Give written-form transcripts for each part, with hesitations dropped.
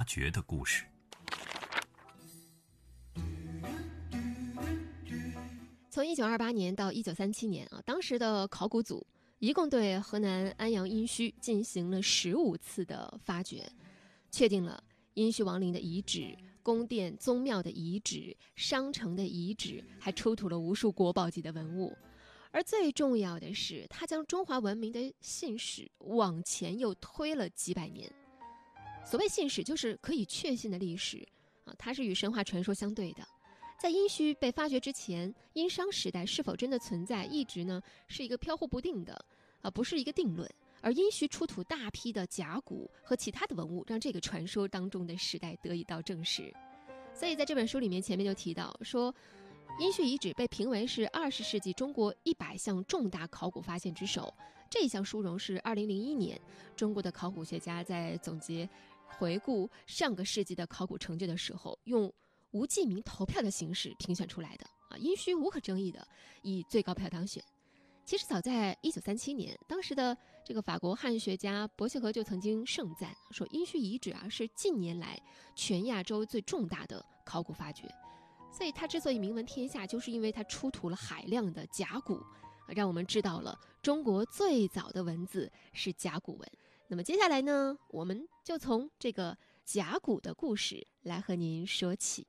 掘的故事。 从1928年到1937年当时的考古组一共对河南安阳殷墟进行了15次的发掘，确定了殷墟王陵的遗址、宫殿宗庙的遗址、商城的遗址，还出土了无数国宝级的文物。而最重要的是，它将中华文明的信史往前又推了几百年。所谓信史，就是可以确信的历史它是与神话传说相对的。在殷墟被发掘之前，殷商时代是否真的存在，一直呢是一个飘忽不定的不是一个定论。而殷墟出土大批的甲骨和其他的文物，让这个传说当中的时代得以到证实。所以在这本书里面，前面就提到说，殷墟遗址被评为是20世纪中国100项重大考古发现之首。这一项殊荣是2001年中国的考古学家在总结回顾上个世纪的考古成就的时候，用无记名投票的形式评选出来的殷墟无可争议的以最高票当选。其实早在1937年，当时的这个法国汉学家伯希和就曾经盛赞说，殷墟遗址是近年来全亚洲最重大的考古发掘。所以它之所以名闻天下，就是因为它出土了海量的甲骨，让我们知道了中国最早的文字是甲骨文。那么接下来呢，我们就从这个甲骨的故事来和您说起。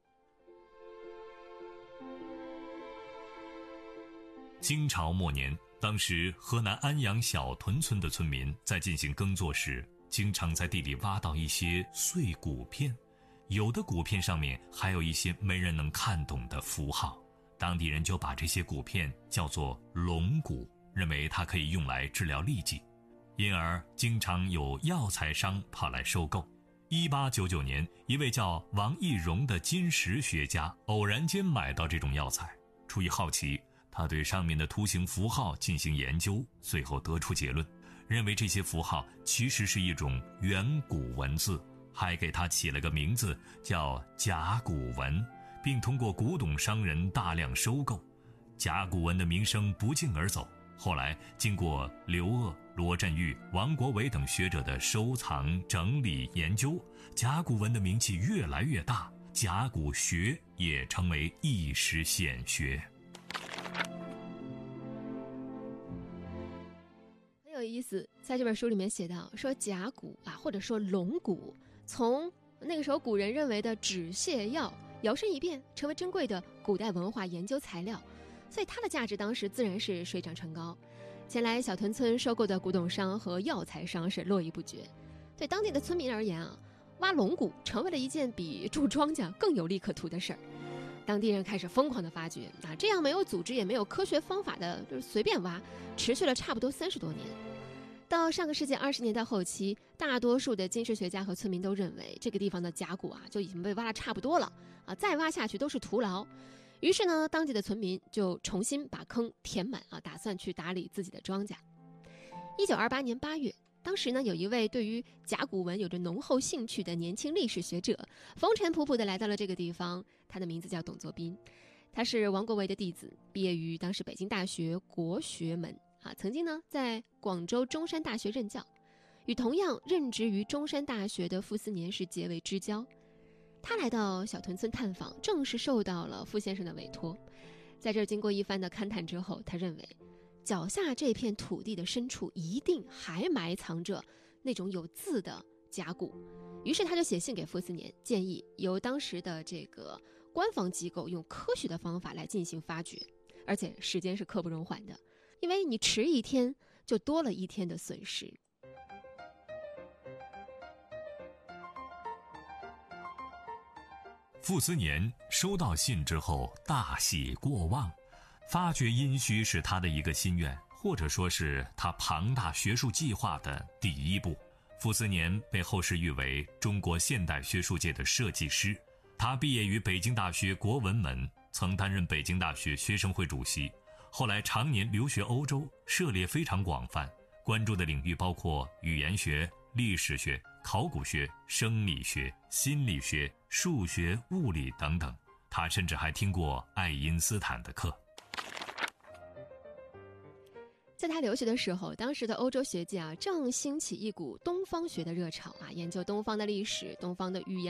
金朝末年，当时河南安阳小屯村的村民在进行耕作时，经常在地里挖到一些碎骨片，有的骨片上面还有一些没人能看懂的符号，当地人就把这些骨片叫做龙骨，认为它可以用来治疗痢疾，因而经常有药材商跑来收购。1899年，一位叫王懿荣的金石学家偶然间买到这种药材，出于好奇，他对上面的图形符号进行研究，最后得出结论，认为这些符号其实是一种远古文字，还给它起了个名字叫甲骨文，并通过古董商人大量收购。甲骨文的名声不胫而走，后来经过刘鄂、罗振玉、王国维等学者的收藏、整理、研究，甲骨文的名气越来越大，甲骨学也成为一时显学。 很有意思，在这本书里面写到说，甲骨或者说龙骨，从那个时候古人认为的止泻药摇身一变，成为珍贵的古代文化研究材料，所以它的价值当时自然是水涨船高。前来小屯村收购的古董商和药材商是络绎不绝。对当地的村民而言挖龙骨成为了一件比种庄稼更有利可图的事儿。当地人开始疯狂的发掘这样没有组织也没有科学方法的就是随便挖，持续了差不多30多年。到上个世纪20年代后期，大多数的金石学家和村民都认为这个地方的甲骨就已经被挖得差不多了再挖下去都是徒劳。于是呢，当地的村民就重新把坑填满打算去打理自己的庄稼。1928年8月，当时呢，有一位对于甲骨文有着浓厚兴趣的年轻历史学者，风尘仆仆地来到了这个地方。他的名字叫董作宾，他是王国维的弟子，毕业于当时北京大学国学门曾经呢在广州中山大学任教，与同样任职于中山大学的傅斯年是结为知交。他来到小屯村探访，正是受到了傅先生的委托。在这儿经过一番的勘探之后，他认为脚下这片土地的深处一定还埋藏着那种有字的甲骨，于是他就写信给傅斯年，建议由当时的这个官方机构用科学的方法来进行发掘，而且时间是刻不容缓的，因为你迟一天就多了一天的损失。 傅斯年收到信之后大喜过望，发掘殷墟是他的一个心愿，或者说是他庞大学术计划的第一步。傅斯年被后世誉为中国现代学术界的设计师，他毕业于北京大学国文门，曾担任北京大学学生会主席，后来常年留学欧洲，涉猎非常广泛，关注的领域包括语言学、历史学、考古学、生理学、心理学、数学、物理等等。他甚至还听过爱因斯坦的课。 在他留学的时候，当时的欧洲学界正兴起一股东方学的热潮研究东方的历史、东方的语言